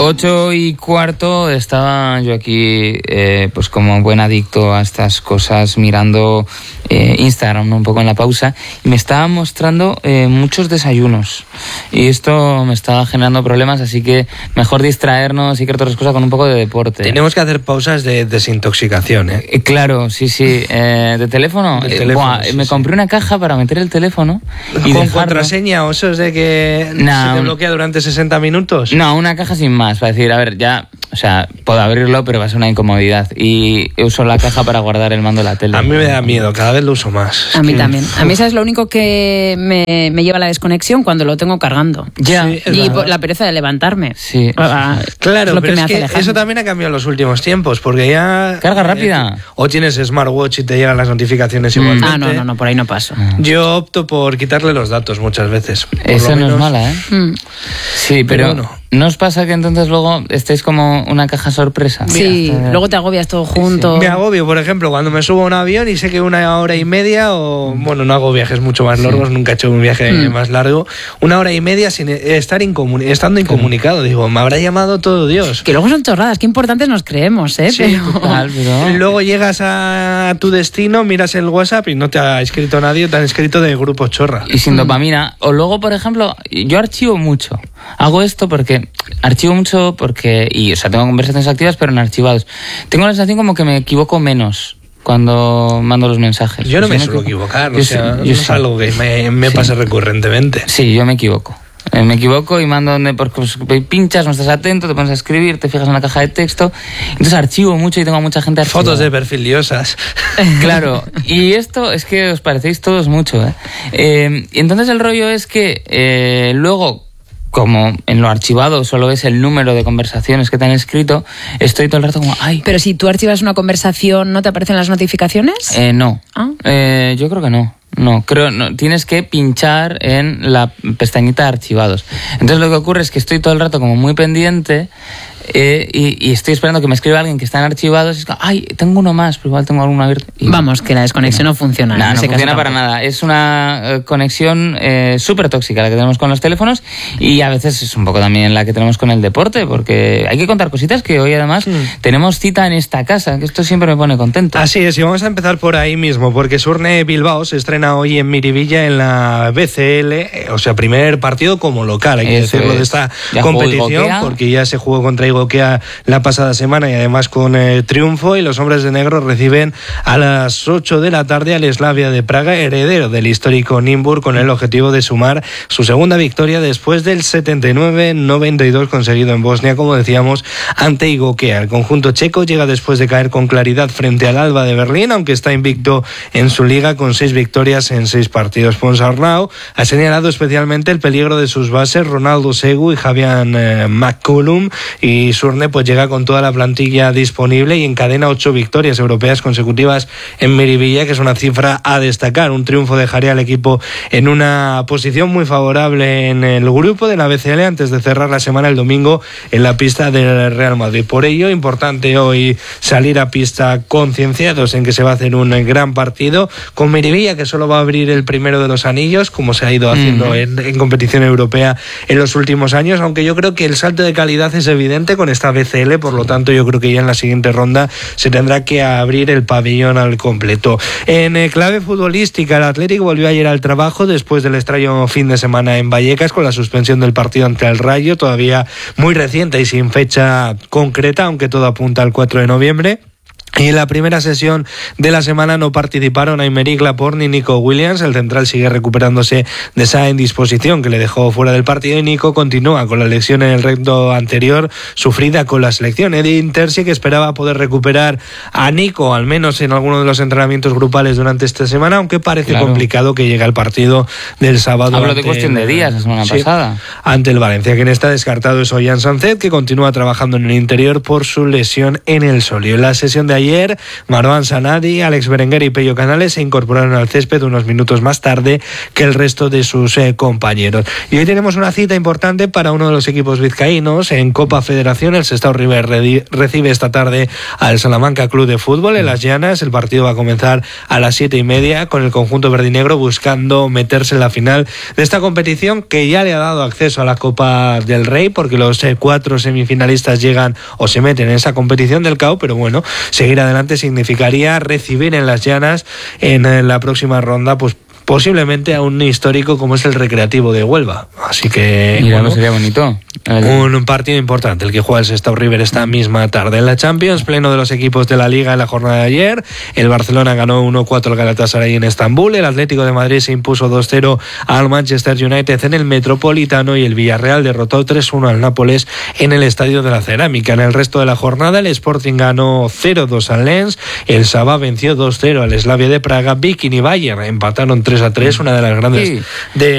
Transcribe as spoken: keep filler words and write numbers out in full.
Ocho y cuarto estaba yo aquí, eh, pues como buen adicto a estas cosas, mirando eh, Instagram, ¿no? Un poco en la pausa, y me estaba mostrando eh, muchos desayunos. Y esto me estaba generando problemas, así que mejor distraernos y que otras cosas con un poco de deporte. Tenemos que hacer pausas de desintoxicación, ¿eh? Eh, claro, sí, sí. Eh, ¿De teléfono? De Eh, teléfono, buah, sí, me sí. compré una caja para meter el teléfono y ¿Con dejarlo. contraseña o eso es de que Nah, se te un- bloquea durante sesenta minutos? No, una caja sin más, para decir, a ver, ya, o sea, puedo abrirlo, pero va a ser una incomodidad. Y uso la caja para guardar el mando de la tele. A mí me da miedo, cada vez lo uso más. A mí Es que- también. A mí, ¿sabes? Lo único que me, me lleva a la desconexión cuando lo tengo cargando. Ya. Sí, es Y verdad. por la pereza de levantarme. Sí. Ah, Claro, lo pero me es hace que alejarme. eso también ha cambiado en los últimos tiempos, porque ya... Carga rápida. eh, o tienes smartwatch y te llegan las notificaciones igualmente. Ah, no, no, no, por ahí no paso. Yo opto por quitarle los datos muchas veces. Por Esa lo no es menos- mala, ¿eh? Mm. Sí, Pero pero, bueno. ¿no os pasa que entonces luego estéis como una caja sorpresa? Sí, Mira. luego te agobias todo junto. Me agobio, por ejemplo, cuando me subo a un avión y sé que una hora y media, o bueno, no hago viajes mucho más largos, nunca he hecho un viaje Mm. más largo, una hora y media sin estar incomuni- estando incomunicado. Digo, me habrá llamado todo Dios. Que luego son chorradas, qué importantes nos creemos, ¿eh? Sí, Pero- Total, pero- Y luego llegas a tu destino, miras el WhatsApp y no te ha escrito nadie, te han escrito de grupo chorra. Y sin dopamina. O luego, por ejemplo, yo archivo mucho. Hago esto porque archivo mucho porque, y o sea, tengo conversaciones activas, pero en archivados. Tengo la sensación como que me equivoco menos cuando mando los mensajes. Yo no Pues me suelo equivocar, yo o sea, sí, no yo es sí. algo que me, me Sí. pasa recurrentemente. Sí, yo me equivoco. Eh, me equivoco y mando donde porque pues, pinchas, no estás atento, te pones a escribir, te fijas en la caja de texto. Entonces archivo mucho y tengo a mucha gente archivada. Fotos de perfil liosas. Claro, y esto es que os parecéis todos mucho, ¿eh? Eh, y entonces el rollo es que eh, luego, como en lo archivado solo ves el número de conversaciones que te han escrito, estoy todo el rato como, ay, Pero si tú archivas una conversación, ¿no te aparecen las notificaciones? eh, no. Ah. Eh, yo creo que no. No, creo, no, tienes que pinchar en la pestañita de archivados. Entonces lo que ocurre es que estoy todo el rato como muy pendiente eh, y, y estoy esperando que me escriba alguien que está en archivados y es como, ay, tengo uno más, pero igual tengo alguno abierto. Y Vamos, que la desconexión no, funciona. Nah, en no ese caso funciona para tampoco. nada. Es una eh, conexión eh, súper tóxica la que tenemos con los teléfonos y a veces es un poco también la que tenemos con el deporte, porque hay que contar cositas que hoy además tenemos cita en esta casa, que esto siempre me pone contento. Así es, y vamos a empezar por ahí mismo, porque Surne Bilbao se estrena hoy en Miribilla en la B C L, eh, o sea, primer partido como local, hay que Eso decirlo, es. de esta Ya jugó competición, Igoquea. porque ya se jugó contra Igoquea la pasada semana y además con eh, triunfo, y los hombres de negro reciben a las ocho de la tarde al Slavia de Praga, heredero del histórico Nymburk, con el objetivo de sumar su segunda victoria después del setenta y nueve noventa y dos conseguido en Bosnia, como decíamos, ante Igoquea. El conjunto checo llega después de caer con claridad frente al Alba de Berlín, aunque está invicto en su liga con seis victorias en seis partidos. Ponsarnau ha señalado especialmente el peligro de sus bases Ronaldo Segu y Javian eh, McCollum, y Surne pues llega con toda la plantilla disponible y encadena ocho victorias europeas consecutivas en Miribilla, que es una cifra a destacar. Un triunfo dejaría al equipo en una posición muy favorable en el grupo de la B C L antes de cerrar la semana el domingo en la pista del Real Madrid. Por ello, importante hoy salir a pista concienciados en que se va a hacer un gran partido con Miribilla, que solo va a abrir el primero de los anillos, como se ha ido haciendo en, en competición europea en los últimos años, aunque yo creo que el salto de calidad es evidente con esta B C L, por lo tanto yo creo que ya en la siguiente ronda se tendrá que abrir el pabellón al completo. En eh, clave futbolística, el Athletic volvió ayer al trabajo después del extraño fin de semana en Vallecas con la suspensión del partido ante el Rayo, todavía muy reciente y sin fecha concreta, aunque todo apunta al cuatro de noviembre. Y en la primera sesión de la semana no participaron Aymeric Laporte ni Nico Williams. El central sigue recuperándose de esa indisposición que le dejó fuera del partido, y Nico continúa con la lesión en el recto anterior sufrida con la selección. Edin Terzic esperaba poder recuperar a Nico, al menos en alguno de los entrenamientos grupales durante esta semana, aunque parece Claro. complicado que llegue al partido del sábado. Hablo ante de cuestión de el- días la semana sí, pasada. ante el Valencia. Quien está descartado es Ollán Sánchez, que continúa trabajando en el interior por su lesión en el solio. En la sesión de ayer, Marwan Sanadi, Alex Berenguer y Pello Canales se incorporaron al césped unos minutos más tarde que el resto de sus eh, compañeros. Y hoy tenemos una cita importante para uno de los equipos vizcaínos en Copa Federación. El Sestao River recibe esta tarde al Salamanca Club de Fútbol en Las Llanas. El partido va a comenzar a las siete y media con el conjunto verdinegro buscando meterse en la final de esta competición, que ya le ha dado acceso a la Copa del Rey, porque los eh, cuatro semifinalistas llegan o se meten en esa competición del C A O, pero bueno, seguir adelante significaría recibir en Las Llanas en, en la próxima ronda, pues posiblemente a un histórico como es el Recreativo de Huelva. Así que Mira, bueno, no sería bonito. Un partido importante el que juega el Sestao River esta misma tarde. En la Champions, pleno de los equipos de la Liga en la jornada de ayer. El Barcelona ganó uno cuatro al Galatasaray en Estambul. El Atlético de Madrid se impuso dos cero al Manchester United en el Metropolitano y el Villarreal derrotó tres uno al Nápoles en el Estadio de la Cerámica. En el resto de la jornada, el Sporting ganó cero dos al Lens. El Sabah venció dos cero al Slavia de Praga. Viking y Bayern empataron tres a tres, una de las grandes sí. de